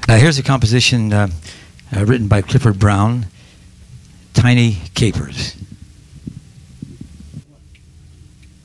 Here's a composition written by Clifford Brown, Tiny Capers.